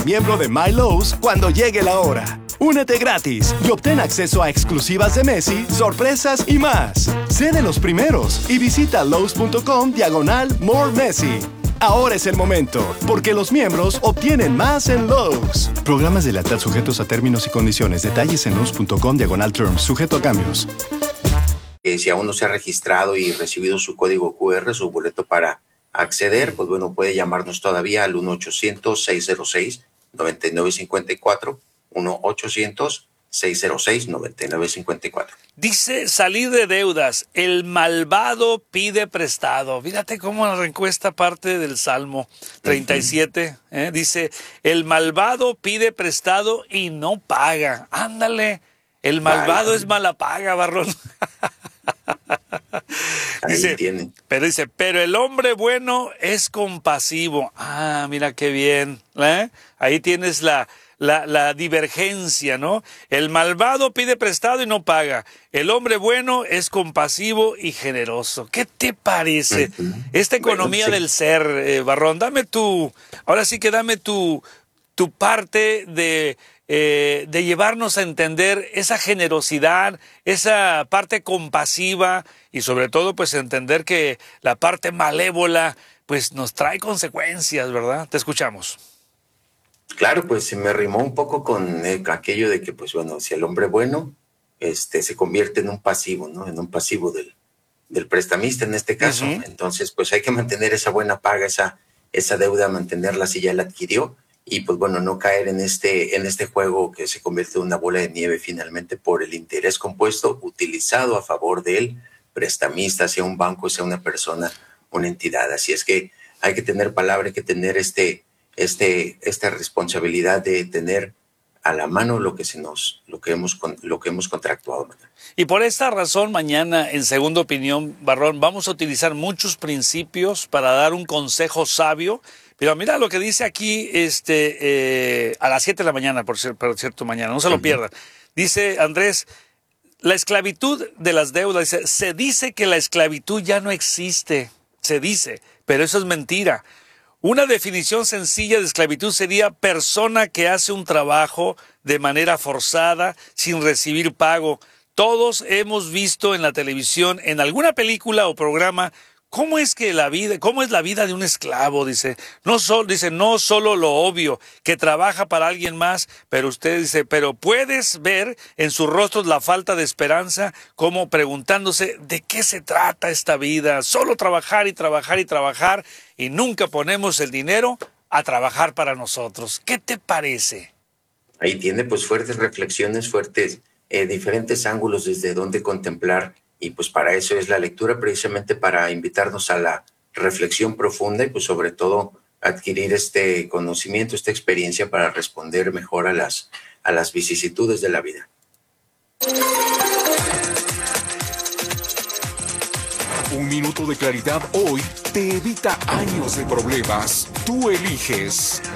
miembro de My Lowe's cuando llegue la hora. Únete gratis y obtén acceso a exclusivas de Messi, sorpresas y más. Sé de los primeros y visita Lowe's.com/More Messi. Ahora es el momento, porque los miembros obtienen más en Lowe's. Programas de lealtad sujetos a términos y condiciones. Detalles en Lowe's.com/terms, sujeto a cambios. Si aún no se ha registrado y recibido su código QR, su boleto para acceder, pues bueno, puede llamarnos todavía al 1-800-606-9954, 1-800-606-9954. Dice, salir de deudas, el malvado pide prestado. Fíjate cómo arrancó esta parte del Salmo 37. Dice, el malvado pide prestado y no paga. Ándale, el malvado es mala paga, Barrón. Dice, pero el hombre bueno es compasivo. Ah, mira qué bien. Ahí tienes la divergencia, ¿no? El malvado pide prestado y no paga. El hombre bueno es compasivo y generoso. ¿Qué te parece? Esta economía del ser, Barrón, ahora sí que dame tu parte de llevarnos a entender esa generosidad, esa parte compasiva y sobre todo pues entender que la parte malévola pues nos trae consecuencias, ¿verdad? Te escuchamos. Claro, pues se me rimó un poco con aquello de que pues bueno, si el hombre bueno se convierte en un pasivo, ¿no? En un pasivo del prestamista en este caso. Entonces pues hay que mantener esa buena paga, esa deuda, mantenerla si ya la adquirió. Y pues bueno, no caer en este juego que se convierte en una bola de nieve finalmente por el interés compuesto utilizado a favor del prestamista, sea un banco, sea una persona, una entidad. Así es que hay que tener palabra, hay que tener esta responsabilidad de tener a la mano lo que hemos contractuado. Y por esta razón mañana en Segunda Opinión, Barrón, vamos a utilizar muchos principios para dar un consejo sabio. Pero mira lo que dice aquí a las 7 de la mañana, por cierto, mañana, no se lo pierdan. Dice Andrés, la esclavitud de las deudas, se dice que la esclavitud ya no existe, se dice, pero eso es mentira. Una definición sencilla de esclavitud sería persona que hace un trabajo de manera forzada, sin recibir pago. Todos hemos visto en la televisión, en alguna película o programa, ¿cómo es la vida de un esclavo? Dice, no solo lo obvio, que trabaja para alguien más, pero usted dice, pero puedes ver en sus rostros la falta de esperanza, como preguntándose, ¿de qué se trata esta vida? Solo trabajar y trabajar y trabajar, y nunca ponemos el dinero a trabajar para nosotros. ¿Qué te parece? Ahí tiene pues fuertes reflexiones, diferentes ángulos desde donde contemplar. Y pues para eso es la lectura, precisamente para invitarnos a la reflexión profunda y pues sobre todo adquirir este conocimiento, esta experiencia para responder mejor a las vicisitudes de la vida. Un minuto de claridad hoy te evita años de problemas. Tú eliges.